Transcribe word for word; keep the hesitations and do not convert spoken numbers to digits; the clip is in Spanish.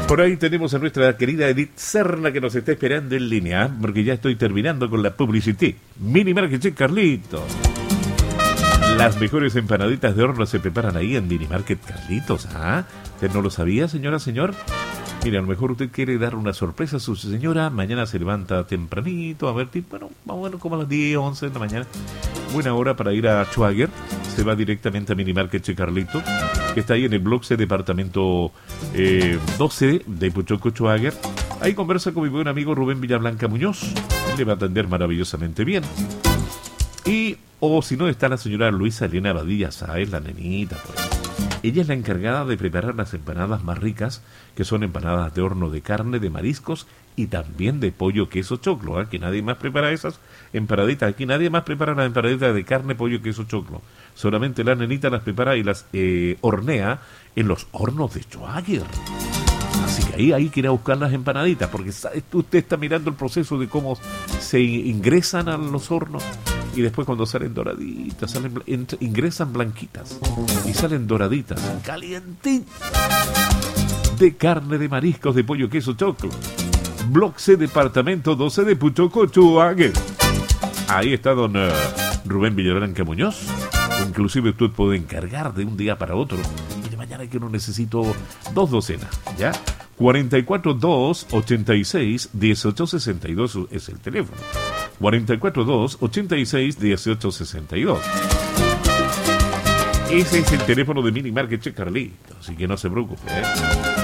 Por ahí tenemos a nuestra querida Edith Serna que nos está esperando en línea, porque ya estoy terminando con la publicité. Mini Market Che Carlitos. Las mejores empanaditas de horno se preparan ahí en Mini Market Carlitos. ¿Ah? ¿Usted no lo sabía, señora, señor? Mire, a lo mejor usted quiere dar una sorpresa a su señora. Mañana se levanta tempranito, a ver, tipo, bueno, más o menos como a las diez, once de la mañana. Buena hora para ir a Schwager. Se va directamente a Mini Market Che Carlitos, que está ahí en el Block C, departamento eh, doce de Puchoco Schwager. Ahí conversa con mi buen amigo Rubén Villablanca Muñoz. Él le va a atender maravillosamente bien. Y, o si no, está la señora Luisa Elena Badilla Sáez, la nenita, pues. Ella es la encargada de preparar las empanadas más ricas, que son empanadas de horno de carne, de mariscos y también de pollo, queso, choclo. ¿eh? Que nadie más prepara esas empanaditas. Aquí nadie más prepara las empanaditas de carne, pollo, queso, choclo. Solamente la nenita las prepara y las eh, hornea en los hornos de Schwager. Así que ahí hay que ir a buscar las empanaditas, porque usted está mirando el proceso de cómo se ingresan a los hornos. Y después cuando salen doraditas, salen, ingresan blanquitas y salen doraditas, calientitas, de carne, de mariscos, de pollo, queso, choclo. Block C, departamento doce de Puchoco Schwager. Ahí está don uh, Rubén Villablanca Muñoz. Inclusive usted puede encargar de un día para otro. Y de mañana que no necesito dos docenas, ¿ya? cuarenta y cuatro, dos, ochenta y seis, dieciocho sesenta y dos es el teléfono. cuarenta y cuatro, dos, ochenta y seis, dieciocho sesenta y dos. Ese es el teléfono de Mini Market Che Carlitos, así que no se preocupe, ¿eh?